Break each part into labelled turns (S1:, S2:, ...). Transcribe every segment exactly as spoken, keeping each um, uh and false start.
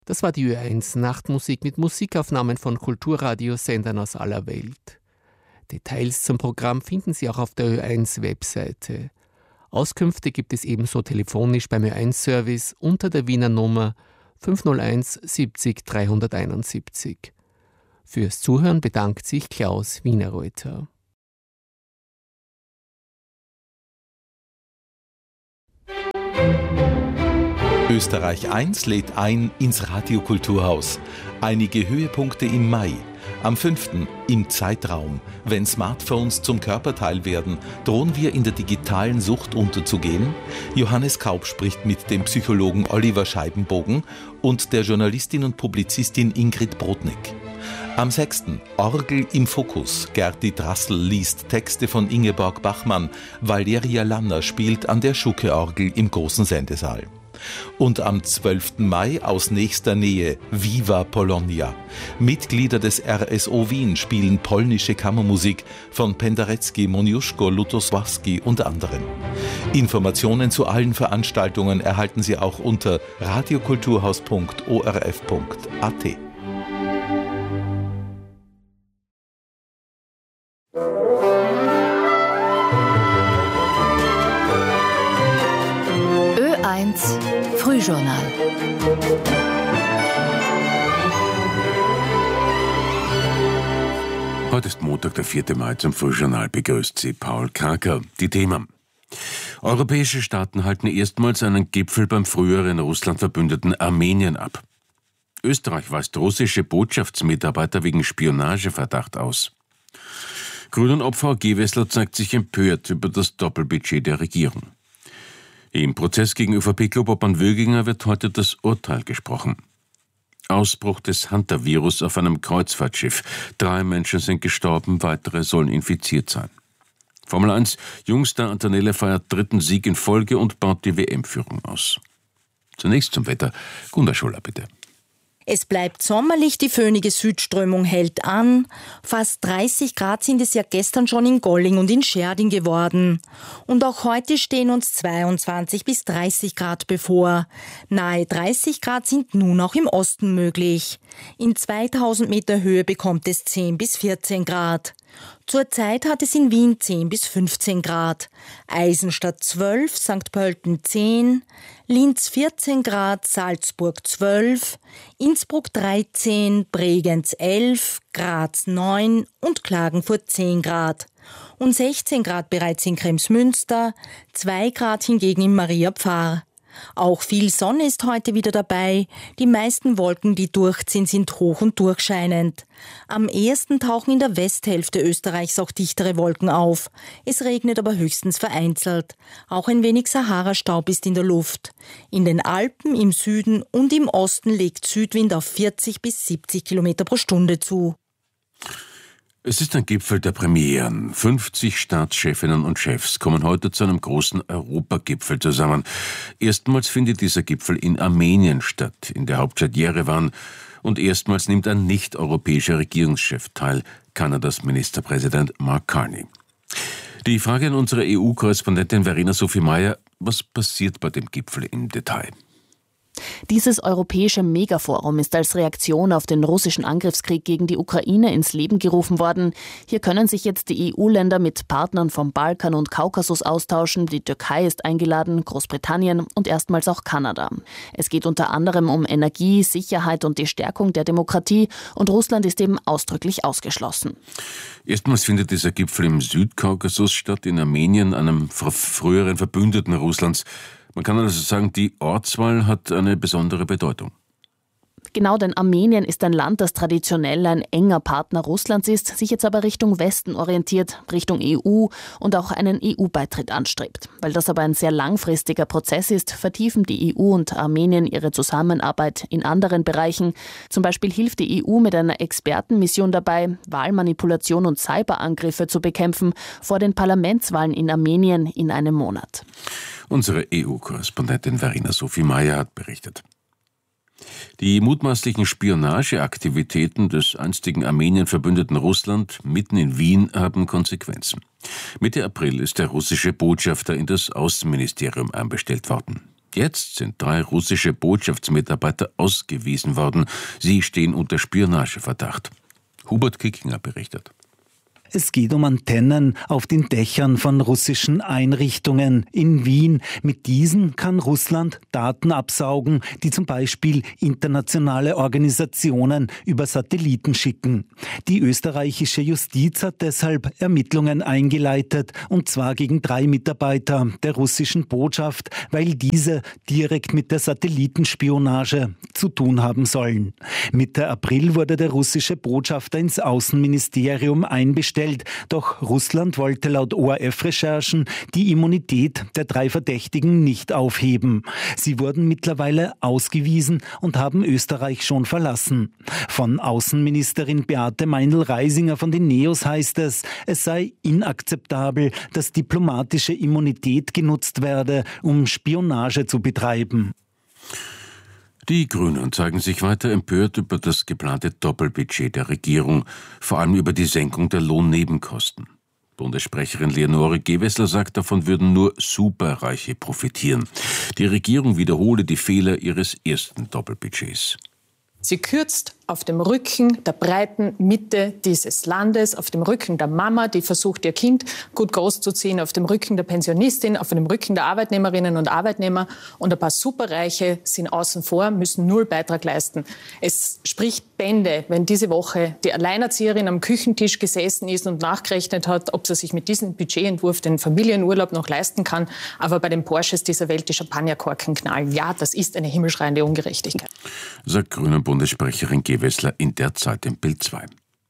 S1: Das war die Ö eins Nachtmusik mit Musikaufnahmen von Kulturradiosendern aus aller Welt. Details zum Programm finden Sie auch auf der Ö eins Webseite. Auskünfte gibt es ebenso telefonisch beim Ö eins Service unter der Wiener Nummer fünf null eins siebzig dreihunderteinundsiebzig. Fürs Zuhören bedankt sich Klaus Wienerreuter.
S2: Österreich eins lädt ein ins Radiokulturhaus. Einige Höhepunkte im Mai. Am fünften im Zeitraum. Wenn Smartphones zum Körperteil werden, drohen wir in der digitalen Sucht unterzugehen? Johannes Kaup spricht mit dem Psychologen Oliver Scheibenbogen und der Journalistin und Publizistin Ingrid Brodnik. Am sechsten Orgel im Fokus. Gerti Drassl liest Texte von Ingeborg Bachmann. Valeria Lanner spielt an der Schucke-Orgel im großen Sendesaal. Und am zwölften Mai aus nächster Nähe Viva Polonia. Mitglieder des R S O Wien spielen polnische Kammermusik von Penderecki, Moniuszko, Lutosławski und anderen. Informationen zu allen Veranstaltungen erhalten Sie auch unter radiokulturhaus punkt o r f punkt a t.
S3: Ö eins Frühjournal.
S4: Heute ist Montag, der vierte Mai. Zum Frühjournal begrüßt Sie Paul Kraker. Die Themen: Europäische Staaten halten erstmals einen Gipfel beim früheren Russlandverbündeten Armenien ab. Österreich weist russische Botschaftsmitarbeiter wegen Spionageverdacht aus. Grünen-Opfer Gewessler zeigt sich empört über das Doppelbudget der Regierung. Im Prozess gegen ÖVP-Klubobmann Wöginger wird heute das Urteil gesprochen. Ausbruch des Hunter-Virus auf einem Kreuzfahrtschiff. Drei Menschen sind gestorben, weitere sollen infiziert sein. Formel eins Jungstar Antonella feiert dritten Sieg in Folge und baut die W M-Führung aus. Zunächst zum Wetter. Gunda Schuller, bitte.
S5: Es bleibt sommerlich, die föhnige Südströmung hält an. Fast dreißig Grad sind es ja gestern schon in Golling und in Scherding geworden. Und auch heute stehen uns zweiundzwanzig bis dreißig Grad bevor. Nahe dreißig Grad sind nun auch im Osten möglich. In zweitausend Meter Höhe bekommt es zehn bis vierzehn Grad. Zurzeit hat es in Wien zehn bis fünfzehn Grad, Eisenstadt zwölf, Sankt Pölten zehn, Linz vierzehn Grad, Salzburg zwölf, Innsbruck dreizehn, Bregenz elf, Graz neun und Klagenfurt zehn Grad. Und sechzehn Grad bereits in Kremsmünster, zwei Grad hingegen in Mariapfarr. Auch viel Sonne ist heute wieder dabei. Die meisten Wolken, die durchziehen, sind hoch und durchscheinend. Am ehesten tauchen in der Westhälfte Österreichs auch dichtere Wolken auf. Es regnet aber höchstens vereinzelt. Auch ein wenig Sahara-Staub ist in der Luft. In den Alpen, im Süden und im Osten legt Südwind auf vierzig bis siebzig Kilometer pro Stunde zu.
S4: Es ist ein Gipfel der Premieren. fünfzig Staatschefinnen und Chefs kommen heute zu einem großen Europagipfel zusammen. Erstmals findet dieser Gipfel in Armenien statt, in der Hauptstadt Jerewan. Und erstmals nimmt ein nicht-europäischer Regierungschef teil, Kanadas Ministerpräsident Mark Carney. Die Frage an unsere E U-Korrespondentin Verena Sophie Meyer: Was passiert bei dem Gipfel im Detail?
S3: Dieses europäische Megaforum ist als Reaktion auf den russischen Angriffskrieg gegen die Ukraine ins Leben gerufen worden. Hier können sich jetzt die E U-Länder mit Partnern vom Balkan und Kaukasus austauschen. Die Türkei ist eingeladen, Großbritannien und erstmals auch Kanada. Es geht unter anderem um Energie, Sicherheit und die Stärkung der Demokratie, und Russland ist eben ausdrücklich ausgeschlossen.
S4: Erstmals findet dieser Gipfel im Südkaukasus statt, in Armenien, einem früheren Verbündeten Russlands. Man kann also sagen, die Ortswahl hat eine besondere Bedeutung.
S3: Genau, denn Armenien ist ein Land, das traditionell ein enger Partner Russlands ist, sich jetzt aber Richtung Westen orientiert, Richtung E U und auch einen E U-Beitritt anstrebt. Weil das aber ein sehr langfristiger Prozess ist, vertiefen die E U und Armenien ihre Zusammenarbeit in anderen Bereichen. Zum Beispiel hilft die E U mit einer Expertenmission dabei, Wahlmanipulation und Cyberangriffe zu bekämpfen vor den Parlamentswahlen in Armenien in einem Monat.
S4: Unsere E U-Korrespondentin Verena Sophie Meyer hat berichtet. Die mutmaßlichen Spionageaktivitäten des einstigen Armenien-Verbündeten Russland mitten in Wien haben Konsequenzen. Mitte April ist der russische Botschafter in das Außenministerium einbestellt worden. Jetzt sind drei russische Botschaftsmitarbeiter ausgewiesen worden. Sie stehen unter Spionageverdacht. Hubert Kickinger berichtet.
S6: Es geht um Antennen auf den Dächern von russischen Einrichtungen in Wien. Mit diesen kann Russland Daten absaugen, die zum Beispiel internationale Organisationen über Satelliten schicken. Die österreichische Justiz hat deshalb Ermittlungen eingeleitet, und zwar gegen drei Mitarbeiter der russischen Botschaft, weil diese direkt mit der Satellitenspionage zu tun haben sollen. Mitte April wurde der russische Botschafter ins Außenministerium einbestellt. Doch Russland wollte laut O R F-Recherchen die Immunität der drei Verdächtigen nicht aufheben. Sie wurden mittlerweile ausgewiesen und haben Österreich schon verlassen. Von Außenministerin Beate Meindl-Reisinger von den Neos heißt es, es sei inakzeptabel, dass diplomatische Immunität genutzt werde, um Spionage zu betreiben.
S4: Die Grünen zeigen sich weiter empört über das geplante Doppelbudget der Regierung, vor allem über die Senkung der Lohnnebenkosten. Bundessprecherin Leonore Gewessler sagt, davon würden nur Superreiche profitieren. Die Regierung wiederhole die Fehler ihres ersten Doppelbudgets.
S7: Sie kürzt auf dem Rücken der breiten Mitte dieses Landes, auf dem Rücken der Mama, die versucht, ihr Kind gut großzuziehen, auf dem Rücken der Pensionistin, auf dem Rücken der Arbeitnehmerinnen und Arbeitnehmer. Und ein paar Superreiche sind außen vor, müssen null Beitrag leisten. Es spricht Bände, wenn diese Woche die Alleinerzieherin am Küchentisch gesessen ist und nachgerechnet hat, ob sie sich mit diesem Budgetentwurf den Familienurlaub noch leisten kann. Aber bei den Porsches dieser Welt die Champagnerkorken knallen. Ja, das ist eine himmelschreiende Ungerechtigkeit.
S4: Sagt Grünen Bundessprecherin Gewessler in der Zeit im Bild zwei.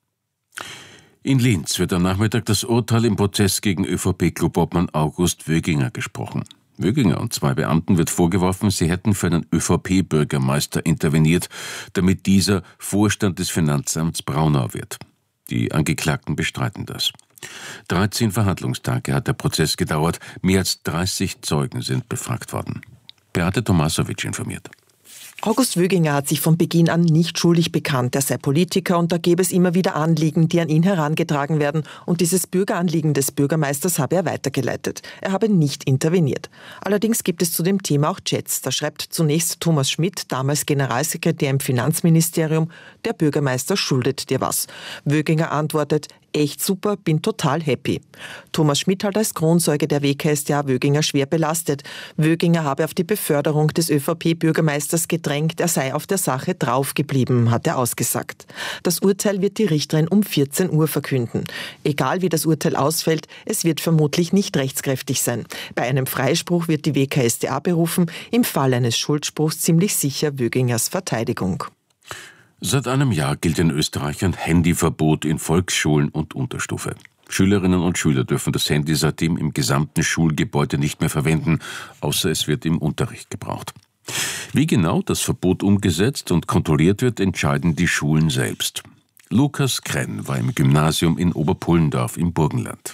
S4: In Linz wird am Nachmittag das Urteil im Prozess gegen ÖVP-Clubobmann August Wöginger gesprochen. Wöginger und zwei Beamten wird vorgeworfen, sie hätten für einen ÖVP-Bürgermeister interveniert, damit dieser Vorstand des Finanzamts Braunau wird. Die Angeklagten bestreiten das. dreizehn Verhandlungstage hat der Prozess gedauert, mehr als dreißig Zeugen sind befragt worden. Beate Tomasowitsch informiert.
S8: August Wöginger hat sich von Beginn an nicht schuldig bekannt. Er sei Politiker und da gäbe es immer wieder Anliegen, die an ihn herangetragen werden. Und dieses Bürgeranliegen des Bürgermeisters habe er weitergeleitet. Er habe nicht interveniert. Allerdings gibt es zu dem Thema auch Chats. Da schreibt zunächst Thomas Schmidt, damals Generalsekretär im Finanzministerium, der Bürgermeister schuldet dir was. Wöginger antwortet, echt super, bin total happy. Thomas Schmidt hat als Kronzeuge der W K S d A Wöginger schwer belastet. Wöginger habe auf die Beförderung des ÖVP-Bürgermeisters gedrängt, er sei auf der Sache draufgeblieben, hat er ausgesagt. Das Urteil wird die Richterin um vierzehn Uhr verkünden. Egal wie das Urteil ausfällt, es wird vermutlich nicht rechtskräftig sein. Bei einem Freispruch wird die W K S d A berufen, im Fall eines Schuldspruchs ziemlich sicher Wögingers Verteidigung.
S4: Seit einem Jahr gilt in Österreich ein Handyverbot in Volksschulen und Unterstufe. Schülerinnen und Schüler dürfen das Handy seitdem im gesamten Schulgebäude nicht mehr verwenden, außer es wird im Unterricht gebraucht. Wie genau das Verbot umgesetzt und kontrolliert wird, entscheiden die Schulen selbst. Lukas Krenn war im Gymnasium in Oberpullendorf im Burgenland.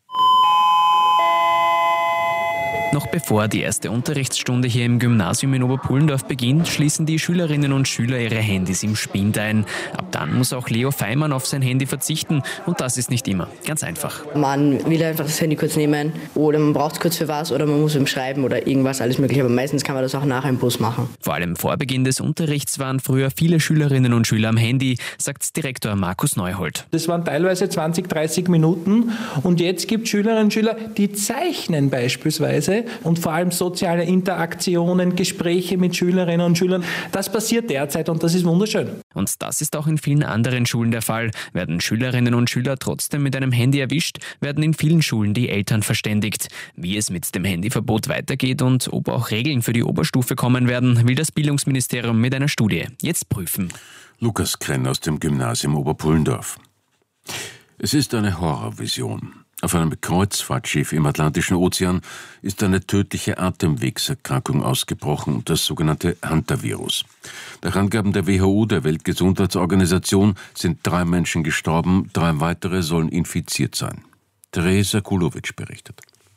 S9: Noch bevor die erste Unterrichtsstunde hier im Gymnasium in Oberpullendorf beginnt, schließen die Schülerinnen und Schüler ihre Handys im Spind ein. Ab dann muss auch Leo Feimann auf sein Handy verzichten und das ist nicht immer ganz einfach.
S10: Man will einfach das Handy kurz nehmen oder man braucht es kurz für was oder man muss ihm schreiben oder irgendwas, alles mögliche. Aber meistens kann man das auch nach im Bus machen.
S9: Vor allem vor Beginn des Unterrichts waren früher viele Schülerinnen und Schüler am Handy, sagt Direktor Markus Neuhold.
S11: Das waren teilweise zwanzig, dreißig Minuten und jetzt gibt es Schülerinnen und Schüler, die zeichnen beispielsweise und vor allem soziale Interaktionen, Gespräche mit Schülerinnen und Schülern. Das passiert derzeit und das ist wunderschön.
S9: Und das ist auch in vielen anderen Schulen der Fall. Werden Schülerinnen und Schüler trotzdem mit einem Handy erwischt, werden in vielen Schulen die Eltern verständigt. Wie es mit dem Handyverbot weitergeht und ob auch Regeln für die Oberstufe kommen werden, will das Bildungsministerium mit einer Studie jetzt prüfen.
S4: Lukas Krenn aus dem Gymnasium Oberpullendorf. Es ist eine Horrorvision. Auf einem Kreuzfahrtschiff im Atlantischen Ozean ist eine tödliche Atemwegserkrankung ausgebrochen, das sogenannte Hantavirus. Nach Angaben der W H O, der Weltgesundheitsorganisation, sind drei Menschen gestorben, drei weitere sollen infiziert sein. Teresa Kulowitsch berichtet.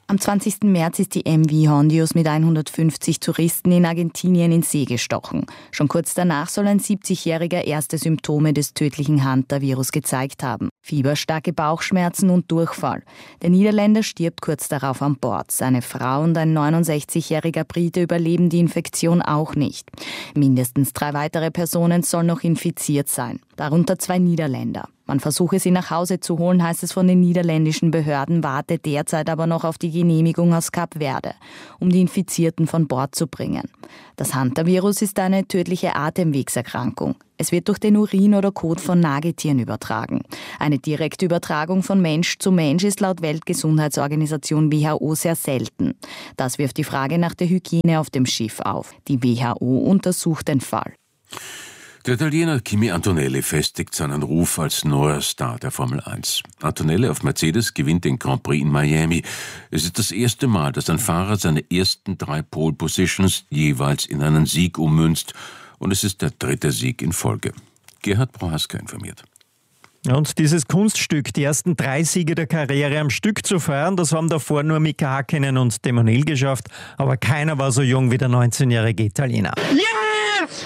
S5: Am zwanzigsten März ist die M V Hondius mit hundertfünfzig Touristen in Argentinien in See gestochen. Schon kurz danach soll ein siebzigjähriger erste Symptome des tödlichen Hantavirus gezeigt haben. Fieber, starke Bauchschmerzen und Durchfall. Der Niederländer stirbt kurz darauf an Bord. Seine Frau und ein neunundsechzigjähriger Brite überleben die Infektion auch nicht. Mindestens drei weitere Personen sollen noch infiziert sein, darunter zwei Niederländer. Man versuche, sie nach Hause zu holen, heißt es von den niederländischen Behörden, wartet derzeit aber noch auf die Genehmigung aus Kap Verde, um die Infizierten von Bord zu bringen. Das Hantavirus ist eine tödliche Atemwegserkrankung. Es wird durch den Urin oder Kot von Nagetieren übertragen. Eine direkte Übertragung von Mensch zu Mensch ist laut Weltgesundheitsorganisation W H O sehr selten. Das wirft die Frage nach der Hygiene auf dem Schiff auf. Die W H O untersucht den Fall.
S4: Der Italiener Kimi Antonelli festigt seinen Ruf als neuer Star der Formel eins. Antonelli auf Mercedes gewinnt den Grand Prix in Miami. Es ist das erste Mal, dass ein Fahrer seine ersten drei Pole Positions jeweils in einen Sieg ummünzt. Und es ist der dritte Sieg in Folge. Gerhard Prohaska informiert.
S12: Und dieses Kunststück, die ersten drei Siege der Karriere am Stück zu feiern, das haben davor nur Mika Häkkinen und Timo Neil geschafft. Aber keiner war so jung wie der neunzehnjährige Italiener. Yes!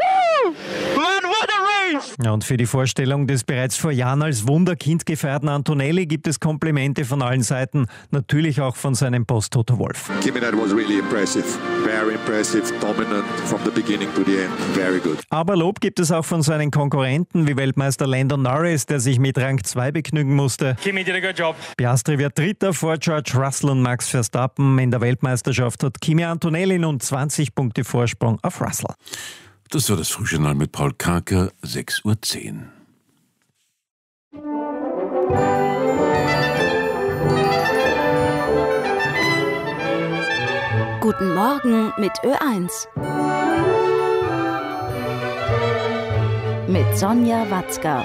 S12: Ja, und für die Vorstellung des bereits vor Jahren als Wunderkind gefeierten Antonelli gibt es Komplimente von allen Seiten, natürlich auch von seinem Boss Toto Wolff.
S13: Kimi, that was really impressive, very impressive, dominant from the beginning to the end, very good.
S12: Aber Lob gibt es auch von seinen Konkurrenten wie Weltmeister Lando Norris, der sich mit Rang zwei begnügen musste.
S14: Kimi did a good job.
S12: Piastri wird Dritter vor George Russell und Max Verstappen. In der Weltmeisterschaft hat Kimi Antonelli nun zwanzig Punkte Vorsprung auf Russell.
S4: Das war das Frühjournal mit Paul Karker, sechs Uhr zehn.
S15: Guten Morgen mit Ö eins. Mit Sonja Watzka.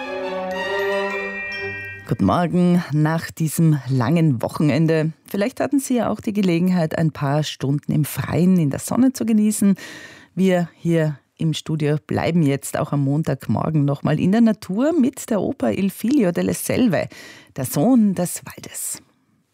S16: Guten Morgen nach diesem langen Wochenende. Vielleicht hatten Sie ja auch die Gelegenheit, ein paar Stunden im Freien in der Sonne zu genießen. Wir hier im Studio bleiben jetzt auch am Montagmorgen nochmal in der Natur mit der Oper Il Figlio delle Selve, der Sohn des Waldes.